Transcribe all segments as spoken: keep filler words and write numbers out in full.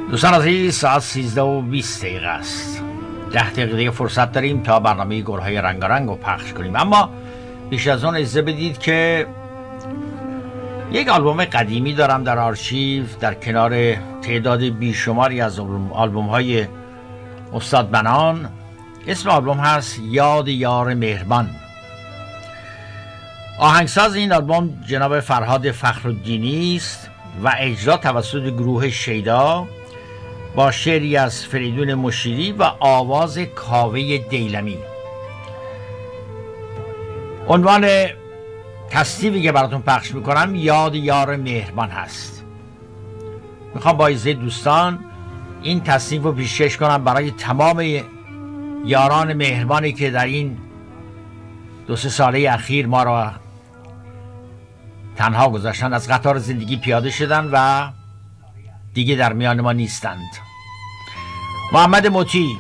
دوستان عزیز، ساعت سیزده و بیست دقیقه است. ده دقیقه دیگه فرصت داریم تا برنامه گل‌های رنگارنگ رو پخش کنیم، اما بیش از اون اجازه بدید که یک آلبوم قدیمی دارم در آرشیو در کنار تعداد بیشماری از آلبوم‌های استاد بنان. اسم آلبوم هست یاد یار مهربان. آهنگساز این آلبوم جناب فرهاد فخرالدینی است و اجرا توسط گروه شیدا با شعری از فریدون مشیری و آواز کاوه دیلمی. عنوان تصنیفی که براتون پخش میکنم یاد یار مهربان هست. میخوام با اجازه دوستان این تصنیف رو پیشکش کنم برای تمام یاران مهربانی که در این دو سه ساله اخیر ما را تنها گذاشتن، از قطار زندگی پیاده شدن و دیگه در میان ما نیستند. محمد مطیع،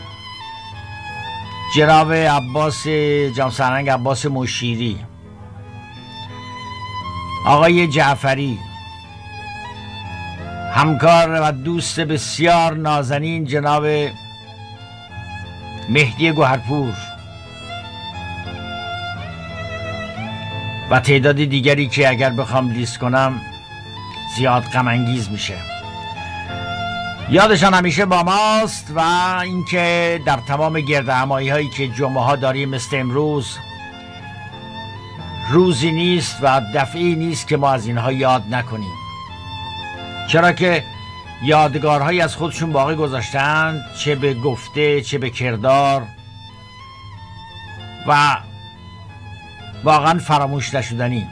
جناب عباس جامسرنگ عباس مشیری، آقای جعفری، همکار و دوست بسیار نازنین جناب مهدی گوهرپور و تعداد دیگری که اگر بخوام لیست کنم زیاد غم انگیز میشه. یادشان همیشه با ماست و اینکه در تمام گردهمایی هایی که جمعه ها داریم مثل امروز روزی نیست و دفعی نیست که ما از اینها یاد نکنیم، چرا که یادگارهایی از خودشون باقی گذاشتند، چه به گفته چه به کردار، و واقعا فراموش نشدنی.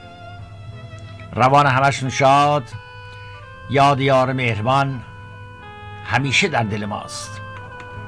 روان همشون شاد. یاد یار مهربان همیشه در دل ماست.